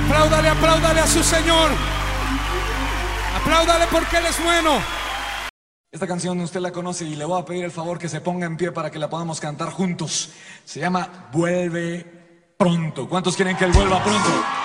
Apláudale, apláudale a su Señor. Apláudale porque Él es bueno. Esta canción usted la conoce y le voy a pedir el favor que se ponga en pie para que la podamos cantar juntos. Se llama Vuelve Pronto. ¿Cuántos quieren que Él vuelva pronto?